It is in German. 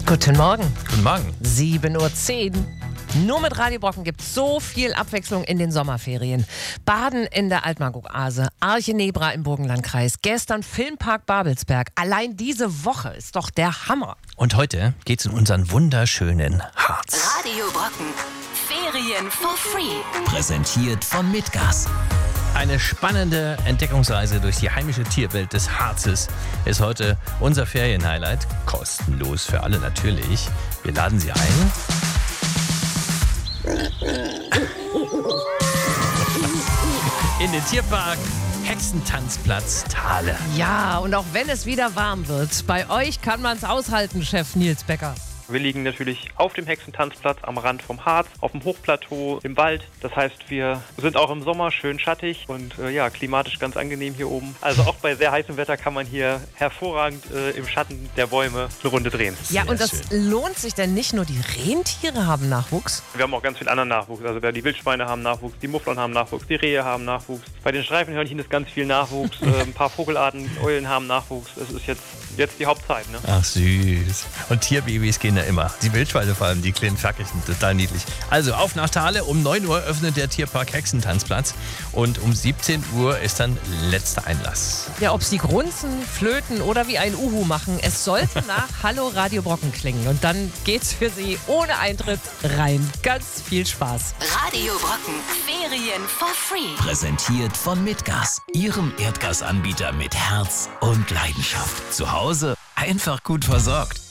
Guten Morgen. Guten Morgen. 7:10 Uhr. Nur mit Radio Brocken gibt es so viel Abwechslung in den Sommerferien. Baden in der Altmark-Oase, Arche Nebra im Burgenlandkreis, gestern Filmpark Babelsberg. Allein diese Woche ist doch der Hammer. Und heute geht's in unseren wunderschönen Harz. Radio Brocken. Ferien for free. Präsentiert von Mitgas. Eine spannende Entdeckungsreise durch die heimische Tierwelt des Harzes ist heute unser Ferienhighlight. Kostenlos für alle natürlich. Wir laden Sie ein. In den Tierpark Hexentanzplatz Thale. Ja, und auch wenn es wieder warm wird, bei euch kann man es aushalten, Chef Nils Becker. Wir liegen natürlich auf dem Hexentanzplatz am Rand vom Harz, auf dem Hochplateau im Wald. Das heißt, wir sind auch im Sommer schön schattig und klimatisch ganz angenehm hier oben. Also auch bei sehr heißem Wetter kann man hier hervorragend im Schatten der Bäume eine Runde drehen. Ja, und das lohnt sich denn nicht nur, die Rentiere haben Nachwuchs? Wir haben auch ganz viel anderen Nachwuchs. Also die Wildschweine haben Nachwuchs, die Mufflon haben Nachwuchs, die Rehe haben Nachwuchs. Bei den Streifenhörnchen ist ganz viel Nachwuchs. Ein paar Vogelarten, Eulen haben Nachwuchs. Das ist jetzt die Hauptzeit. Ne? Ach süß. Und Tierbabys gehen ja immer. Die Wildschweine vor allem, die kleinen Fackelchen, total niedlich. Also auf nach Thale, um 9 Uhr öffnet der Tierpark Hexentanzplatz und um 17 Uhr ist dann letzter Einlass. Ja, ob sie grunzen, flöten oder wie ein Uhu machen, es sollte nach Hallo Radio Brocken klingen. Und dann geht's für sie ohne Eintritt rein. Ganz viel Spaß. Radio Brocken. Ferien for free. Präsentiert von Mitgas. Ihrem Erdgasanbieter mit Herz und Leidenschaft. Zu Hause einfach gut versorgt.